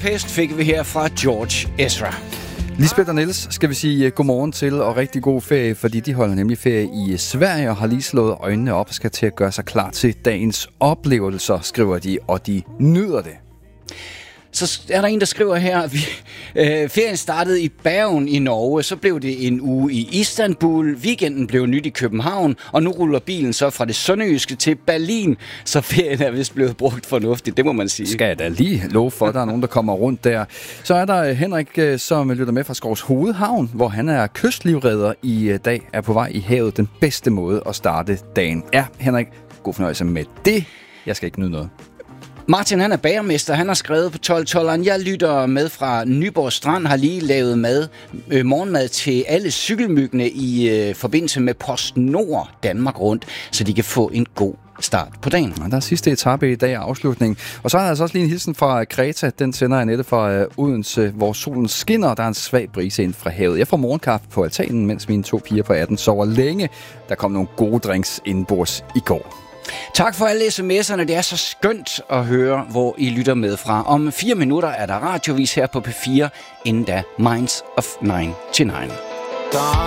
Budapest fik vi her fra George Ezra. Lisbeth og Niels skal vi sige godmorgen til og rigtig god ferie, fordi de holder nemlig ferie i Sverige og har lige slået øjnene op og skal til at gøre sig klar til dagens oplevelser, skriver de, og de nyder det. Så er der en, der skriver her, at ferien startede i Bergen i Norge, så blev det en uge i Istanbul, weekenden blev nyt i København, og nu ruller bilen så fra det sønderjyske til Berlin, så ferien er vist blevet brugt fornuftigt, det må man sige. Skal jeg da lige love for, at der er nogen, der kommer rundt der. Så er der Henrik, som lytter med fra Skovs Hovedhavn, hvor han er kystlivredder i dag, er på vej i havet. Den bedste måde at starte dagen er. Henrik, god fornøjelse med det. Jeg skal ikke nyde noget. Martin, han er bagermester. Han har skrevet på 12-12'eren. Jeg lytter med fra Nyborg Strand, har lige lavet morgenmad til alle cykelmyggene i forbindelse med PostNord Danmark rundt, så de kan få en god start på dagen. Og der er sidste etape i dag, afslutning. Og så er der altså også lige en hilsen fra Kreta. Den sender jeg netop fra Odense, hvor solen skinner, og der er en svag brise ind fra havet. Jeg får morgenkaffe på altanen, mens mine 2 piger på 18 sover længe. Der kom nogle gode drinks indenbords i går. Tak for alle sms'erne. Det er så skønt at høre, hvor I lytter med fra. Om 4 minutter er der radiovis her på P4, inden da Minds of 9 to 9.